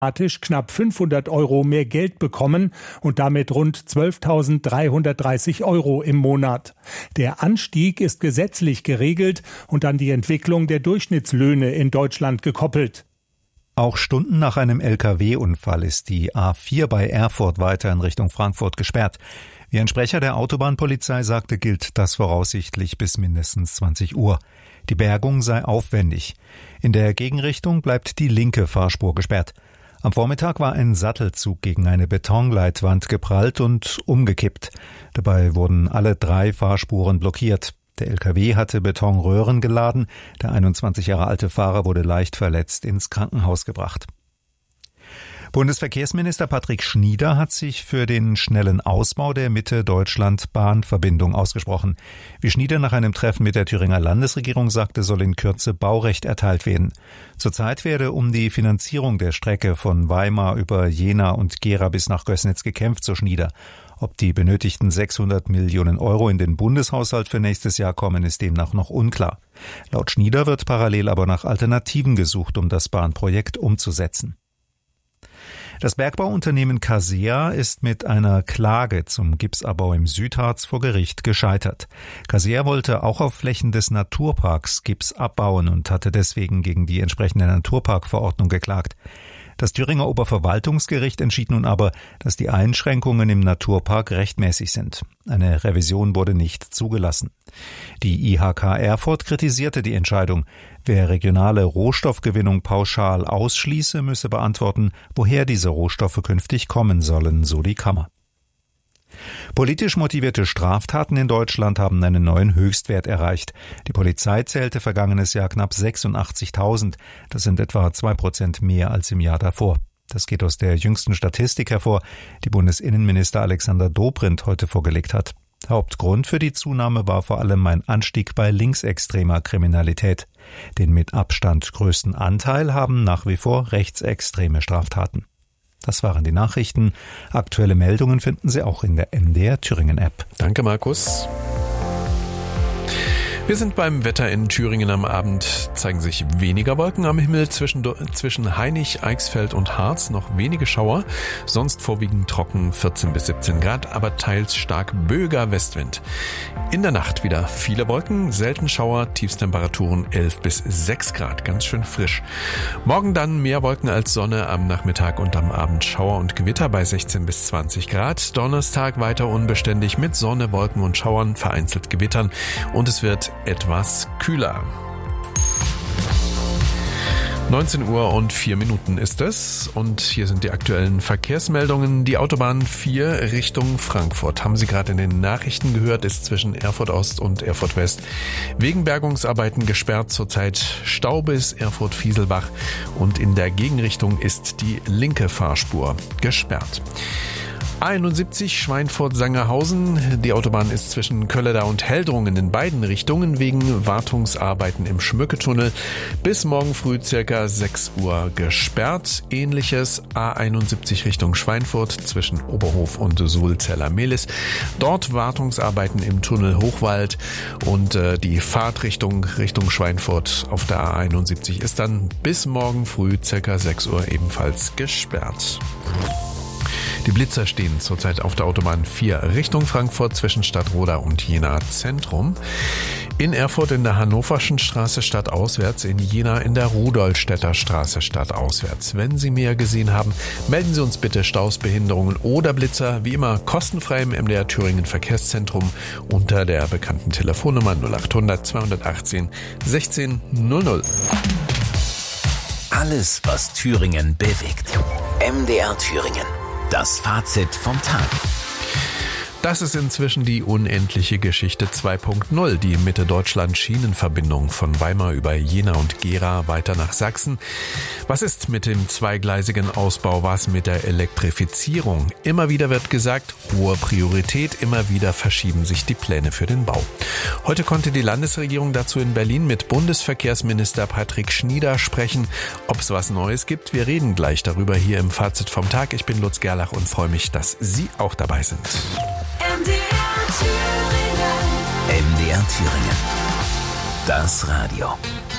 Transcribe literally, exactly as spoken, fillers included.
knapp fünfhundert Euro mehr Geld bekommen und damit rund zwölftausenddreihundertdreißig Euro im Monat. Der Anstieg ist gesetzlich geregelt und an die Entwicklung der Durchschnittslöhne in Deutschland gekoppelt. Auch Stunden nach einem L K W-Unfall ist die A vier bei Erfurt weiter in Richtung Frankfurt gesperrt. Wie ein Sprecher der Autobahnpolizei sagte, gilt das voraussichtlich bis mindestens zwanzig Uhr. Die Bergung sei aufwendig. In der Gegenrichtung bleibt die linke Fahrspur gesperrt. Am Vormittag war ein Sattelzug gegen eine Betonleitwand geprallt und umgekippt. Dabei wurden alle drei Fahrspuren blockiert. Der L K W hatte Betonröhren geladen. Der einundzwanzig Jahre alte Fahrer wurde leicht verletzt ins Krankenhaus gebracht. Bundesverkehrsminister Patrick Schnieder hat sich für den schnellen Ausbau der Mitte-Deutschland-Bahnverbindung ausgesprochen. Wie Schnieder nach einem Treffen mit der Thüringer Landesregierung sagte, soll in Kürze Baurecht erteilt werden. Zurzeit werde um die Finanzierung der Strecke von Weimar über Jena und Gera bis nach Gößnitz gekämpft, so Schnieder. Ob die benötigten sechshundert Millionen Euro in den Bundeshaushalt für nächstes Jahr kommen, ist demnach noch unklar. Laut Schnieder wird parallel aber nach Alternativen gesucht, um das Bahnprojekt umzusetzen. Das Bergbauunternehmen Casea ist mit einer Klage zum Gipsabbau im Südharz vor Gericht gescheitert. Casea wollte auch auf Flächen des Naturparks Gips abbauen und hatte deswegen gegen die entsprechende Naturparkverordnung geklagt. Das Thüringer Oberverwaltungsgericht entschied nun aber, dass die Einschränkungen im Naturpark rechtmäßig sind. Eine Revision wurde nicht zugelassen. Die I H K Erfurt kritisierte die Entscheidung. Wer regionale Rohstoffgewinnung pauschal ausschließe, müsse beantworten, woher diese Rohstoffe künftig kommen sollen, so die Kammer. Politisch motivierte Straftaten in Deutschland haben einen neuen Höchstwert erreicht. Die Polizei zählte vergangenes Jahr knapp sechsundachtzigtausend. Das sind etwa zwei Prozent mehr als im Jahr davor. Das geht aus der jüngsten Statistik hervor, die Bundesinnenminister Alexander Dobrindt heute vorgelegt hat. Hauptgrund für die Zunahme war vor allem ein Anstieg bei linksextremer Kriminalität. Den mit Abstand größten Anteil haben nach wie vor rechtsextreme Straftaten. Das waren die Nachrichten. Aktuelle Meldungen finden Sie auch in der M D R Thüringen App. Danke, Markus. Wir sind beim Wetter in Thüringen. Am Abend zeigen sich weniger Wolken am Himmel, zwischen, zwischen Hainich, Eichsfeld und Harz noch wenige Schauer, sonst vorwiegend trocken, vierzehn bis siebzehn Grad, aber teils stark böiger Westwind. In der Nacht wieder viele Wolken, selten Schauer, Tiefstemperaturen elf bis sechs Grad, ganz schön frisch. Morgen dann mehr Wolken als Sonne, am Nachmittag und am Abend Schauer und Gewitter bei sechzehn bis zwanzig Grad. Donnerstag weiter unbeständig mit Sonne, Wolken und Schauern, vereinzelt Gewittern und es wird etwas kühler. neunzehn Uhr und vier Minuten ist es und hier sind die aktuellen Verkehrsmeldungen. Die Autobahn vier Richtung Frankfurt, haben Sie gerade in den Nachrichten gehört, ist zwischen Erfurt Ost und Erfurt West wegen Bergungsarbeiten gesperrt. Zurzeit Stau bis Erfurt-Fieselbach und in der Gegenrichtung ist die linke Fahrspur gesperrt. A einundsiebzig Schweinfurt-Sangerhausen. Die Autobahn ist zwischen Kölleda und Heldrungen in beiden Richtungen wegen Wartungsarbeiten im Schmücketunnel bis morgen früh circa sechs Uhr gesperrt. Ähnliches A einundsiebzig Richtung Schweinfurt zwischen Oberhof und Sulzeller-Mehlis. Dort Wartungsarbeiten im Tunnel Hochwald und äh, die Fahrtrichtung Richtung Schweinfurt auf der A einundsiebzig ist dann bis morgen früh circa sechs Uhr ebenfalls gesperrt. Die Blitzer stehen zurzeit auf der Autobahn vier Richtung Frankfurt zwischen Stadtroda und Jena Zentrum. In Erfurt in der Hannoverschen Straße stadtauswärts, in Jena in der Rudolstädter Straße stadtauswärts. Wenn Sie mehr gesehen haben, melden Sie uns bitte Staus, Behinderungen oder Blitzer, wie immer kostenfrei im M D R Thüringen Verkehrszentrum unter der bekannten Telefonnummer null achthundert zweihundertachtzehn sechzehn null null. Alles, was Thüringen bewegt. M D R Thüringen. Das Fazit vom Tag. Das ist inzwischen die unendliche Geschichte zwei Punkt null, die Mitte-Deutschland-Schienenverbindung von Weimar über Jena und Gera weiter nach Sachsen. Was ist mit dem zweigleisigen Ausbau, was mit der Elektrifizierung? Immer wieder wird gesagt, hohe Priorität, immer wieder verschieben sich die Pläne für den Bau. Heute konnte die Landesregierung dazu in Berlin mit Bundesverkehrsminister Patrick Schnieder sprechen. Ob es was Neues gibt, wir reden gleich darüber hier im Fazit vom Tag. Ich bin Lutz Gerlach und freue mich, dass Sie auch dabei sind. M D R Thüringen. M D R Thüringen. Das Radio.